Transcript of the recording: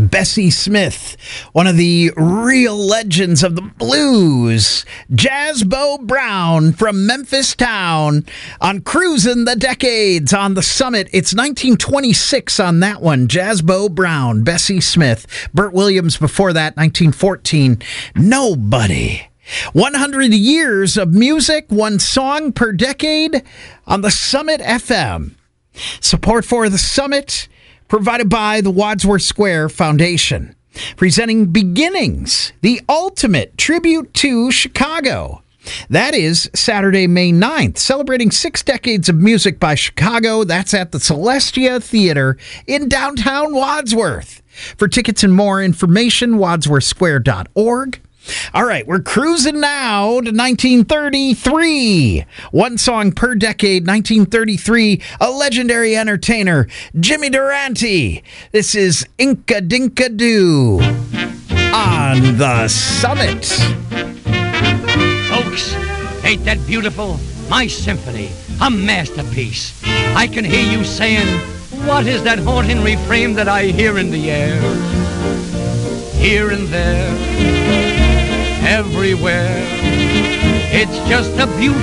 Bessie Smith, one of the real legends of the blues. Jazzbo Brown from Memphis Town on Cruising the Decades on the Summit. It's 1926 on that one. Jazzbo Brown, Bessie Smith. Burt Williams before that, 1914. Nobody. 100 years of music, one song per decade on the Summit FM. Support for the Summit provided by the Wadsworth Square Foundation. Presenting Beginnings, the ultimate tribute to Chicago. That is Saturday, May 9th, celebrating 6 decades of music by Chicago. That's at the Celestia Theater in downtown Wadsworth. For tickets and more information, wadsworthsquare.org. All right, we're cruising now to 1933. One song per decade, 1933. A legendary entertainer, Jimmy Durante. This is Inca Dinka Doo on the Summit. Folks, ain't that beautiful? My symphony, a masterpiece. I can hear you saying, what is that haunting refrain that I hear in the air? Here and there, everywhere. It's just a beautiful